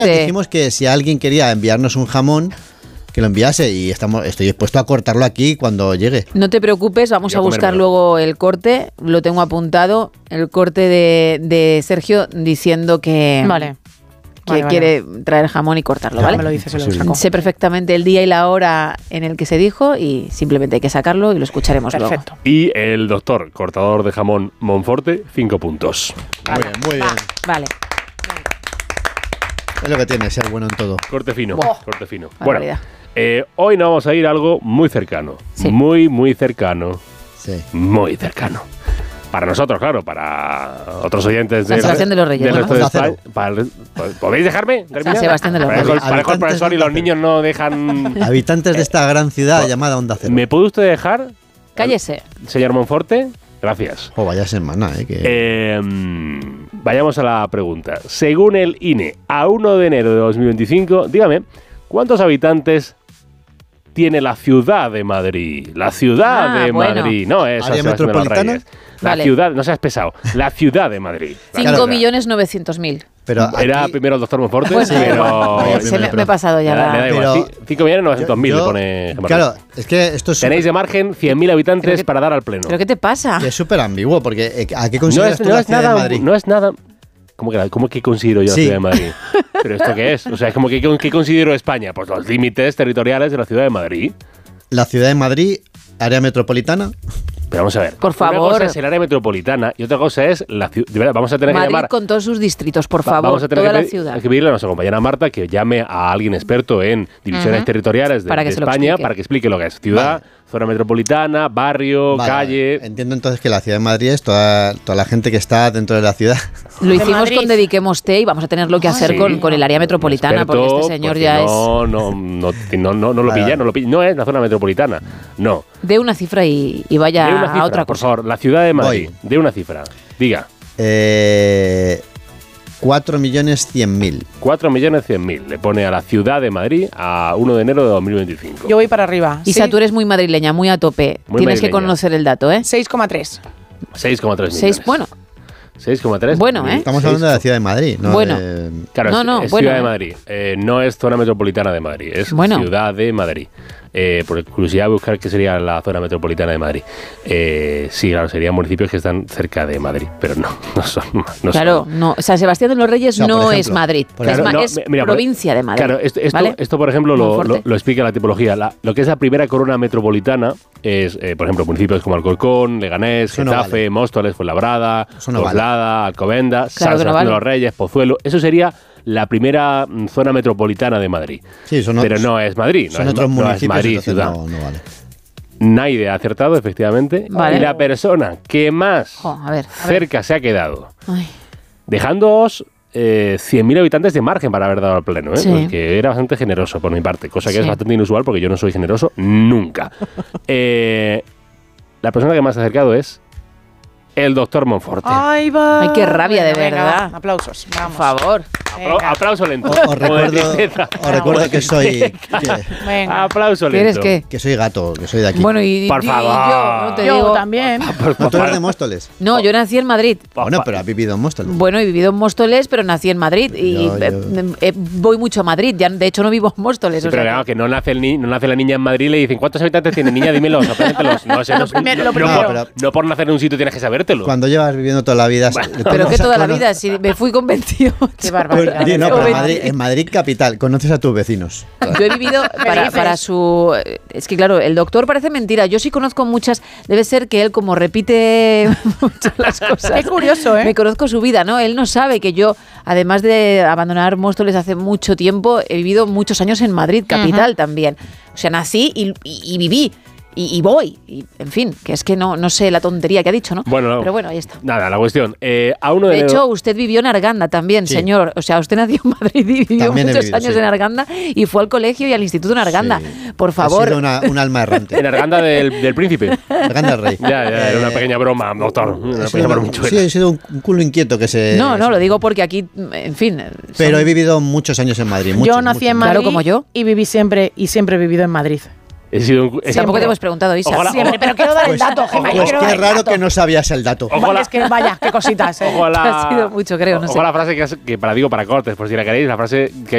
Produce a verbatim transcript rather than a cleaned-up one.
dijimos que si alguien quería enviarnos un jamón, que lo enviase, y estamos, estoy dispuesto a cortarlo aquí cuando llegue. No te preocupes, vamos a buscar luego el corte, lo tengo apuntado, el corte de, de Sergio diciendo que, vale. que vale, quiere vale. traer jamón y cortarlo, ¿vale? Me lo dices, se lo saco. Sé perfectamente el día y la hora en el que se dijo y simplemente hay que sacarlo y lo escucharemos Perfecto. luego. Y el doctor, cortador de jamón Monforte, cinco puntos. Muy bien, muy bien. Vale. Es lo que tiene, ser bueno en todo. Corte fino, Oh. corte fino. Barbaridad. Bueno, eh, hoy nos vamos a ir a algo muy cercano. Sí. Muy, muy cercano. Sí. Muy cercano. Para nosotros, claro, para otros oyentes de San Sebastián de los Reyes, del ¿no? resto de Onda España. Cero. Para el- ¿Podéis dejarme terminar? San Sebastián de los Parezco el- Reyes. parezco el Habitantes profesor de y los Onda Cero. niños no dejan... Habitantes de esta gran ciudad llamada Onda Cero. ¿Me puede usted dejar, Cállese. señor Monforte? Gracias. Oh, vaya semana, eh. Que... Eh, vayamos a la pregunta. Según el I N E, a uno de enero de dos mil veinticinco, dígame, ¿cuántos habitantes tiene la ciudad de Madrid? La ciudad Ah, de bueno. Madrid, no es ¿Área San Sebastián de los metropolitana? Reyes. La Vale. ciudad, no seas pesado, la ciudad de Madrid. cinco millones novecientos mil. Pero Era aquí- primero el doctor Monforte, Bueno, pero... Vaya, Se primero, me, pero- me he pasado ya Le da- la... le da igual. Pero- Ci- cinco millones novecientos mil yo- le pone Gemma Claro, Ruiz. es que esto es Tenéis de margen cien mil habitantes Pero que- para dar al pleno. ¿Pero qué te pasa? que es súper ambiguo, porque eh, ¿a qué No consideras es, tú no la es ciudad nada, de Madrid? no es nada. ¿Cómo que, la- cómo que considero yo la Sí. ciudad de Madrid? ¿Pero esto qué es? O sea, es como que ¿qué considero España? Pues los límites territoriales de la ciudad de Madrid. La ciudad de Madrid, área metropolitana. Pero vamos a ver. Por Una favor. cosa es el área metropolitana y otra cosa es la ciudad. De verdad, vamos a tener Madrid que llamar. con todos sus distritos, por va- favor, vamos a tener toda que, la pedir- ciudad. que pedirle a nuestra compañera Marta que llame a alguien experto en divisiones Ujú. territoriales de, Para que de se lo España explique. para que explique lo que es ciudad, Vale. zona metropolitana, barrio, Vale, calle. vale. Entiendo entonces que la ciudad de Madrid es toda, toda la gente que está dentro de la ciudad. Lo De hicimos Madrid. con Dediquemos Té y vamos a tenerlo que hacer Sí, con, con el área metropolitana, experto, porque este señor porque ya no, no, no, no, no, no lo Vale. pilla, no lo pilla. No es la zona metropolitana, no. es de una cifra y, y vaya De una cifra, a otra por cosa. favor, la ciudad de Madrid, Voy. de una cifra. Diga, Eh, cuatro millones cien mil. cuatro millones cien mil le pone a la ciudad de Madrid a uno de enero de dos mil veinticinco. Yo voy para arriba. Isa, tú eres muy madrileña, muy a tope. Muy Tienes que madrileña. conocer el dato, ¿eh? seis coma tres. seis coma tres millones. Seis, bueno, seis coma tres. Bueno, ¿eh? Estamos hablando de la ciudad de Madrid, ¿no? Bueno. De- Claro, No, es, no, es bueno, Ciudad de ¿eh? Madrid. Eh, no es zona metropolitana de Madrid, es Bueno. Ciudad de Madrid. Eh, por curiosidad, buscar qué sería la zona metropolitana de Madrid. Eh, sí, claro, serían municipios que están cerca de Madrid, pero no, no son. No claro, son. no. San Sebastián de los Reyes O sea, por no ejemplo, es Madrid, por es, Claro, ma- no, es mi- mira, por- provincia de Madrid. Claro, esto, esto, ¿vale? esto, por ejemplo, lo, Monforte. lo- lo explica la tipología. La- lo que es la primera corona metropolitana es, eh, por ejemplo, municipios como Alcorcón, Leganés, Eso no Getafe, vale. Móstoles, Fuenlabrada, Eso no Coslada, Alcobendas, San Claro que no Sebastián de vale. los Reyes, Pozuelo. Eso sería la primera mm, zona metropolitana de Madrid. Sí, son Pero otros- no es Madrid, no son es, otros no es municipios, Madrid entonces ciudad. no, no vale. Naide ha acertado, efectivamente. Vale. Y la persona que más Jo, a ver, a ver. cerca se ha quedado, Ay, dejándoos eh, cien mil habitantes de margen para haber dado al pleno, ¿eh? Sí. Porque era bastante generoso por mi parte, cosa que Sí. es bastante inusual porque yo no soy generoso nunca. Eh, la persona que más se ha acercado es el doctor Monforte. Ahí va. Ay, qué rabia, de Venga, verdad. va, aplausos. por Vamos. favor. Apla- Venga. aplauso lento. Os, os Como de recuerdo, tristeza. os recuerdo que soy que, Venga. Aplauso lento. ¿Quieres qué? que soy gato, que soy de aquí. Bueno, y, Por y- y favor. yo, no te Yo digo. también. ¿No tú eres de Móstoles? No, yo nací en Madrid. Bueno, pero has vivido en Móstoles. Bueno, he vivido en Móstoles, pero nací en Madrid y Yo- yo- eh, eh, voy mucho a Madrid. Ya, de hecho, no vivo en Móstoles. Sí, o pero sea claro, que- que no nace, el ni- no nace la niña en Madrid y le dicen ¿cuántos habitantes tiene niña? Dímelos, apréndetelos. No, sé, no, Lo primero- no- lo no primero. por- No, no por nacer en un sitio tienes que sabértelo. Cuando llevas viviendo toda la vida. Pero que toda la vida, si me fui con veintiocho. Qué barbaridad. Sí, no, pero O en veinte. Madrid, en Madrid capital, conoces a tus vecinos. Yo he vivido para, dices? para su... Es que claro, el doctor parece mentira. Yo sí conozco muchas... Debe ser que él como repite mucho las cosas. Qué curioso, ¿eh? Me conozco su vida, ¿no? Él no sabe que yo, además de abandonar Móstoles hace mucho tiempo, he vivido muchos años en Madrid, capital también. O sea, nací y, y- y viví. Y, y voy. Y, en fin, que es que no, no sé la tontería que ha dicho, ¿no? Bueno, Pero bueno, ahí está. Nada, la cuestión. Eh, a uno de, De enero- hecho, usted vivió en Arganda también, Sí. señor. O sea, usted nació en Madrid y vivió También he muchos vivido, años sí. en Arganda y fue al colegio y al instituto en Arganda. Sí. Por Has favor. sido una, un alma errante. en Arganda del, del Príncipe. Arganda del Rey. Ya, ya, era una Eh, pequeña broma, doctor. Una he pequeña sido, bromichuela. sí, he sido un, un culo inquieto que se. No, no, lo digo porque aquí, en fin. Pero son- he vivido muchos años en Madrid. Muchos, Yo nací muchos. en Madrid Claro, como yo. y viví siempre y siempre he vivido en Madrid. He sido un- he- Tampoco te hemos preguntado, Isa. Ojalá- Siempre, pero quiero dar el Pues, dato, Gemma, yo pues quiero qué dar el raro dato. que no sabías el dato. Ojalá- Es que vaya, qué cositas, ¿eh? Ojo a la, Ha sido mucho, creo, no sé. ojo a la frase que, has- que para digo para cortes, por si la queréis, la frase que